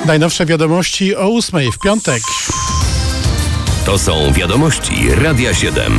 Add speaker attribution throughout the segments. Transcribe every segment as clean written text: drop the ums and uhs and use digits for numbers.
Speaker 1: Najnowsze wiadomości o 8:00 w piątek.
Speaker 2: To są wiadomości Radia 7.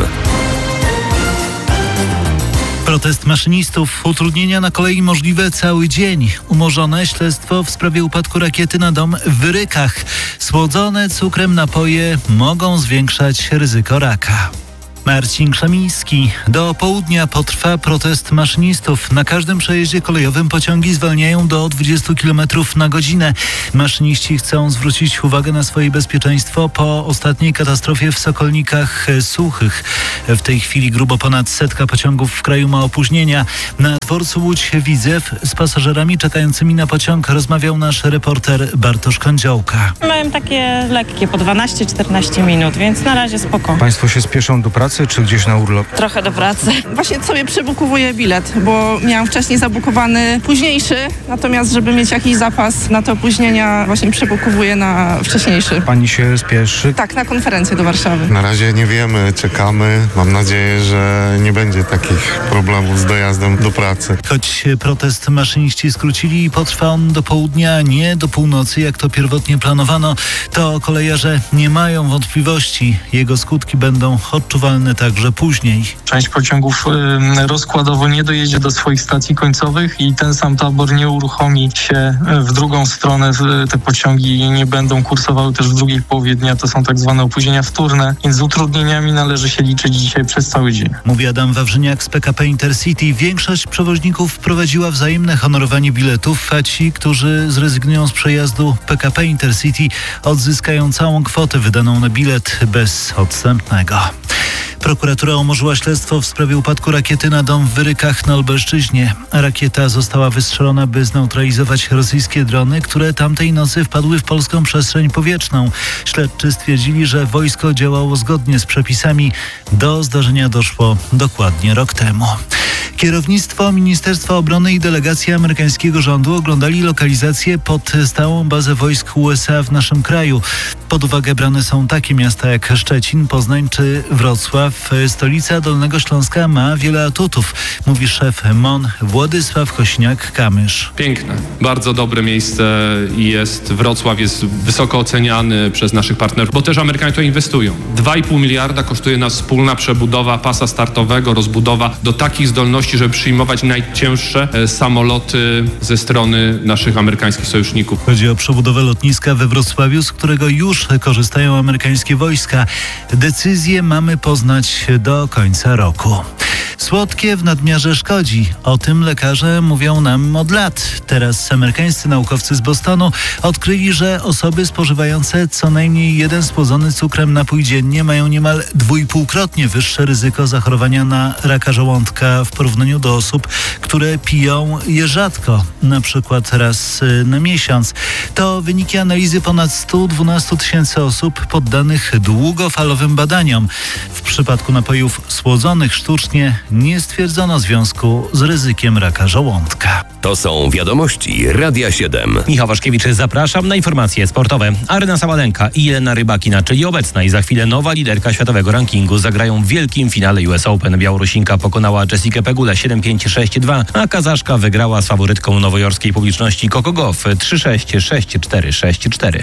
Speaker 3: Protest maszynistów, utrudnienia na kolei możliwe cały dzień. Umorzone śledztwo w sprawie upadku rakiety na dom w Wyrykach. Słodzone cukrem napoje mogą zwiększać ryzyko raka. Marcin Krzemiński. Do południa potrwa protest maszynistów. Na każdym przejeździe kolejowym pociągi zwalniają do 20 km na godzinę. Maszyniści chcą zwrócić uwagę na swoje bezpieczeństwo po ostatniej katastrofie w Sokolnikach Suchych. W tej chwili grubo ponad 100 pociągów w kraju ma opóźnienia. Na dworcu Łódź-Widzew z pasażerami czekającymi na pociąg rozmawiał nasz reporter Bartosz Kądziołka.
Speaker 4: Miałem takie lekkie, po 12-14 minut, więc na razie spoko.
Speaker 5: Państwo się spieszą do pracy czy gdzieś na urlop?
Speaker 4: Trochę do pracy.
Speaker 6: Właśnie sobie przebukowuję bilet, bo miałam wcześniej zabukowany późniejszy, natomiast żeby mieć jakiś zapas na te opóźnienia, właśnie przebukowuję na wcześniejszy.
Speaker 5: Pani się spieszy?
Speaker 6: Tak, na konferencję do Warszawy.
Speaker 7: Na razie nie wiemy, czekamy. Mam nadzieję, że nie będzie takich problemów z dojazdem do pracy.
Speaker 3: Choć protest maszyniści skrócili i potrwa on do południa, nie do północy, jak to pierwotnie planowano, to kolejarze nie mają wątpliwości. Jego skutki będą odczuwalne także później.
Speaker 8: Część pociągów rozkładowo nie dojedzie do swoich stacji końcowych i ten sam tabor nie uruchomi się w drugą stronę. Te pociągi nie będą kursowały też w drugiej połowie dnia. To są tak zwane opóźnienia wtórne, więc z utrudnieniami należy się liczyć dzisiaj przez cały dzień.
Speaker 3: Mówi Adam Wawrzyniak z PKP Intercity. Większość przewoźników wprowadziła wzajemne honorowanie biletów, a ci, którzy zrezygnują z przejazdu PKP Intercity, odzyskają całą kwotę wydaną na bilet bez odstępnego. Prokuratura umorzyła śledztwo w sprawie upadku rakiety na dom w Wyrykach na Lubelszczyźnie. Rakieta została wystrzelona, by zneutralizować rosyjskie drony, które tamtej nocy wpadły w polską przestrzeń powietrzną. Śledczy stwierdzili, że wojsko działało zgodnie z przepisami. Do zdarzenia doszło dokładnie rok temu. Kierownictwo Ministerstwa Obrony i delegacja amerykańskiego rządu oglądali lokalizację pod stałą bazę wojsk USA w naszym kraju. Pod uwagę brane są takie miasta jak Szczecin, Poznań czy Wrocław. Stolica Dolnego Śląska ma wiele atutów, mówi szef MON Władysław Kośniak-Kamysz.
Speaker 9: Piękne, bardzo dobre miejsce jest. Wrocław jest wysoko oceniany przez naszych partnerów, bo też Amerykanie to inwestują. 2,5 miliarda kosztuje nas wspólna przebudowa pasa startowego, rozbudowa do takich zdolności, żeby przyjmować najcięższe samoloty ze strony naszych amerykańskich sojuszników.
Speaker 3: Chodzi o przebudowę lotniska we Wrocławiu, z którego już korzystają amerykańskie wojska. Decyzję mamy poznać do końca roku. Słodkie w nadmiarze szkodzi. O tym lekarze mówią nam od lat. Teraz amerykańscy naukowcy z Bostonu odkryli, że osoby spożywające co najmniej jeden słodzony cukrem napój dziennie mają niemal 2,5-krotnie wyższe ryzyko zachorowania na raka żołądka w porównaniu do osób, które piją je rzadko, na przykład raz na miesiąc. To wyniki analizy ponad 112 tysięcy osób poddanych długofalowym badaniom. W przypadku napojów słodzonych sztucznie nie stwierdzono związku z ryzykiem raka żołądka.
Speaker 2: To są wiadomości Radia 7.
Speaker 10: Michał Waszkiewicz, zapraszam na informacje sportowe. Aryna Sabalenka i Jelena Rybakina, czyli obecna i za chwilę nowa liderka światowego rankingu, zagrają w wielkim finale US Open. Białorusinka pokonała Jessikę Pegulę 7-5, 6-2, a Kazaszka wygrała z faworytką nowojorskiej publiczności Coco Gauff 3-6, 6-4, 6-4.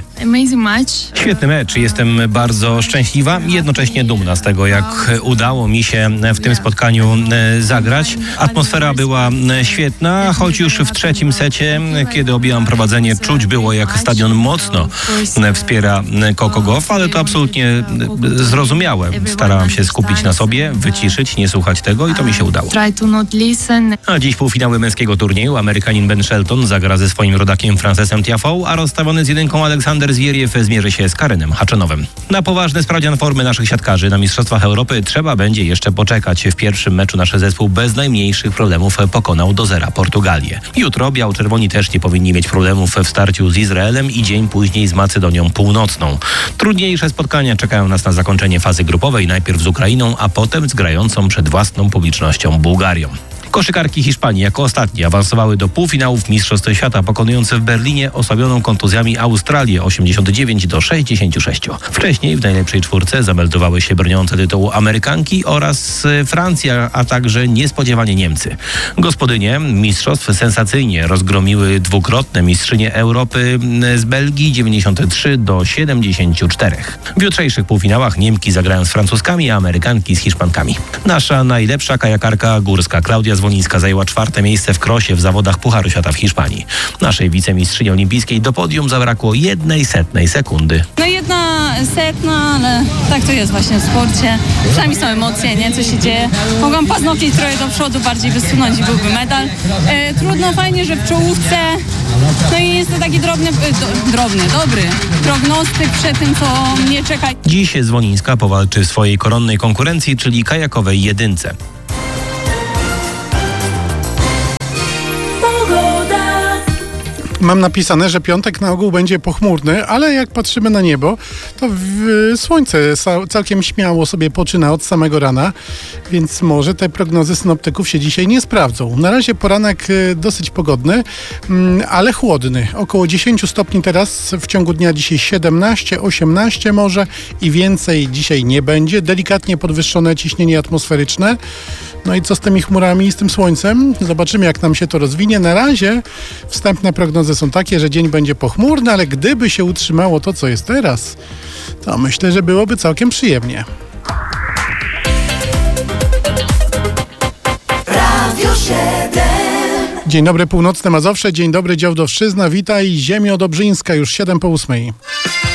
Speaker 10: Świetny mecz. Jestem bardzo szczęśliwa i jednocześnie dumna z tego, jak udało mi się w tym spotkaniu zagrać. Atmosfera była świetna, choć już w trzecim secie, kiedy objęłam prowadzenie, czuć było, jak stadion mocno wspiera Coco Gauff, ale to absolutnie zrozumiałe. Starałam się skupić na sobie, wyciszyć, nie słuchać tego i to mi się udało. A dziś półfinały męskiego turnieju. Amerykanin Ben Shelton zagra ze swoim rodakiem Francesem Tiafoe, a rozstawiony z jedynką Aleksander Zwieriew zmierzy się z Karenem Haczanowem. Na poważny sprawdzian formy naszych siatkarzy na Mistrzostwach Europy trzeba będzie jeszcze poczekać. W pierwszym meczu nasz zespół bez najmniejszych problemów pokonał do 0 Portugalię. Jutro biało-czerwoni też nie powinni mieć problemów w starciu z Izraelem i dzień później z Macedonią Północną. Trudniejsze spotkania czekają nas na zakończenie fazy grupowej, najpierw z Ukrainą, a potem z grającą przed własną publicznością Bułgarią. Koszykarki Hiszpanii jako ostatnie awansowały do półfinałów Mistrzostw Świata, pokonując w Berlinie osłabioną kontuzjami Australię 89-66. Wcześniej w najlepszej czwórce zameldowały się broniące tytułu Amerykanki oraz Francja, a także niespodziewanie Niemcy. Gospodynie mistrzostw sensacyjnie rozgromiły dwukrotne mistrzynie Europy z Belgii 93-74. W jutrzejszych półfinałach Niemki zagrają z Francuzkami, a Amerykanki z Hiszpankami. Nasza najlepsza kajakarka górska Klaudia Zwolińska zajęła 4. miejsce w krosie w zawodach Pucharu Świata w Hiszpanii. Naszej wicemistrzyni olimpijskiej do podium zabrakło 0,01 sekundy.
Speaker 11: No 0,01, ale tak to jest właśnie w sporcie. Czasami są emocje, nie? Co się dzieje. Mogłam paznokcieć trochę do przodu, bardziej wysunąć i byłby medal. Trudno, fajnie, że w czołówce. No i jest to taki dobry prognostyk przed tym, co mnie czeka.
Speaker 10: Dziś Zwolińska powalczy w swojej koronnej konkurencji, czyli kajakowej jedynce.
Speaker 1: Mam napisane, że piątek na ogół będzie pochmurny, ale jak patrzymy na niebo, to słońce całkiem śmiało sobie poczyna od samego rana, więc może te prognozy synoptyków się dzisiaj nie sprawdzą. Na razie poranek dosyć pogodny, ale chłodny. Około 10 stopni teraz, w ciągu dnia dzisiaj 17, 18 może i więcej dzisiaj nie będzie. Delikatnie podwyższone ciśnienie atmosferyczne. No i co z tymi chmurami i z tym słońcem? Zobaczymy, jak nam się to rozwinie. Na razie wstępne prognozy są takie, że dzień będzie pochmurny, ale gdyby się utrzymało to, co jest teraz, to myślę, że byłoby całkiem przyjemnie. Radio 7. Dzień dobry, północne Mazowsze, dzień dobry, Działdowszczyzna, witaj, Ziemio Dobrzyńska, już 7:08.